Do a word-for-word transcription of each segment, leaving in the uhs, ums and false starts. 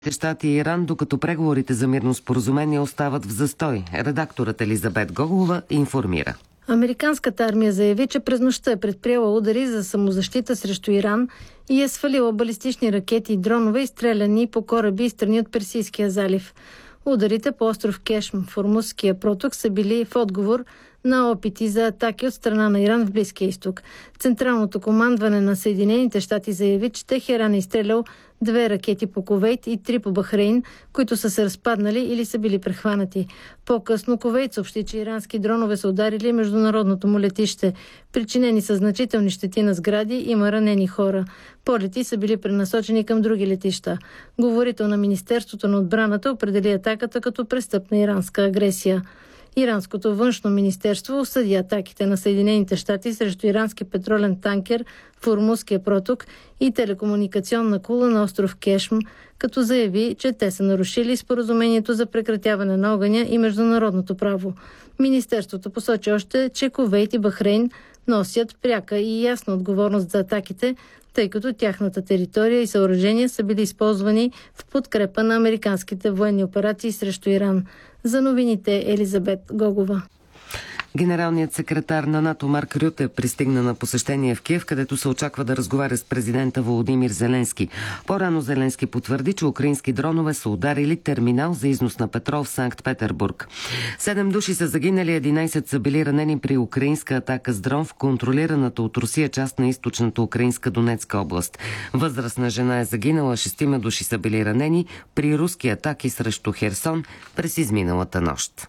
Щати и Иран, докато преговорите за мирно споразумение остават в застой. Редакторът Елизабет Гогова информира. Американската армия заяви, че през нощта е предприела удари за самозащита срещу Иран и е свалила балистични ракети и дронове, изстреляни по кораби и страни от Персийския залив. Ударите по остров Кешм в Ормузския проток са били в отговор на опити за атаки от страна на Иран в Близкия изток. Централното командване на Съединените щати заяви, че Техеран е изстрелял две ракети по Кувейт и три по Бахрейн, които са се разпаднали или са били прехванати. По-късно Кувейт съобщи, че ирански дронове са ударили международното му летище. Причинени са значителни щети на сгради, има ранени хора. Полети са били пренасочени към други летища. Говорител на Министерството на отбраната определи атаката като престъпна иранска агресия. Иранското външно министерство осъди атаките на Съединените щати срещу ирански петролен танкер в Ормузския проток и телекомуникационна кула на остров Кешм, като заяви, че те са нарушили споразумението за прекратяване на огъня и международното право. Министерството посочи още, че Кувейт и Бахрейн носят пряка и ясна отговорност за атаките, тъй като тяхната територия и съоръжения са били използвани в подкрепа на американските военни операции срещу Иран. За новините Елизабет Гогова. Генералният секретар на НАТО Марк Рюте пристигна на посещение в Киев, където се очаква да разговаря с президента Володимир Зеленски. По-рано Зеленски потвърди, че украински дронове са ударили терминал за износ на петрол в Санкт-Петербург. Седем души са загинали, единайсет са били ранени при украинска атака с дрон в контролираната от Русия част на източната украинска Донецка област. Възрастна жена е загинала, шестима души са били ранени при руски атаки срещу Херсон през изминалата нощ.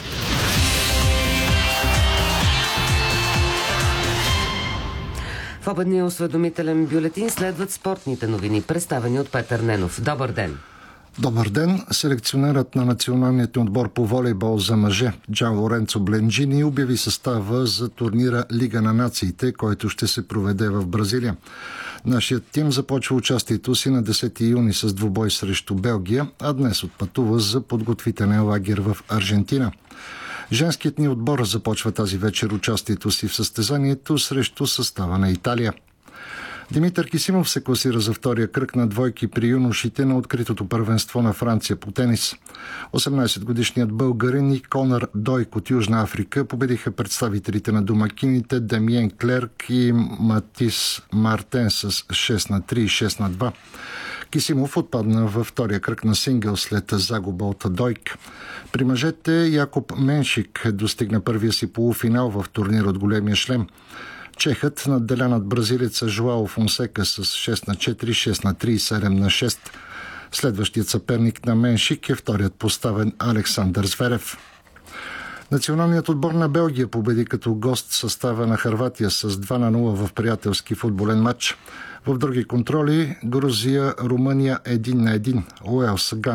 В обедния осведомителен бюлетин следват спортните новини, представени от Петър Ненов. Добър ден! Добър ден! Селекционерът на националният отбор по волейбол за мъже Джан Лоренцо Бленджини обяви състава за турнира Лига на нациите, който ще се проведе в Бразилия. Нашият тим започва участието си на десети юни с двубой срещу Белгия, а днес отпътува за подготвителен лагер в Аржентина. Женският ни отбор започва тази вечер участието си в състезанието срещу състава на Италия. Димитър Кисимов се класира за втория кръг на двойки при юношите на откритото първенство на Франция по тенис. осемнайсетгодишният българин и Конър Дойк от Южна Африка победиха представителите на домакините Демиен Клерк и Матис Мартен с шест на три и шест на два. Кисимов отпадна във втория кръг на сингъл след загуба от Дойк. При мъжете Якоб Меншик достигна първия си полуфинал в турнир от големия шлем. Чехът надделя над бразилеца Жуао Фонсека с шест на четири, шест на три и седем на шест. Следващият съперник на Меншик е вторият поставен Александър Зверев. Националният отбор на Белгия победи като гост състава на Хърватия с два на нула в приятелски футболен матч. В други контроли Грузия, Румъния един на един, Уелс, Гана